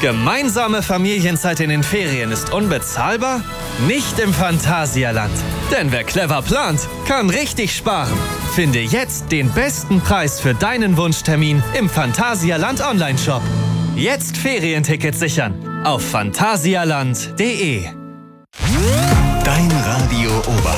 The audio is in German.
Gemeinsame Familienzeit in den Ferien ist unbezahlbar? Nicht im Phantasialand. Denn wer clever plant, kann richtig sparen. Finde jetzt den besten Preis für deinen Wunschtermin im Phantasialand Online-Shop. Jetzt Ferientickets sichern auf phantasialand.de. Dein Radio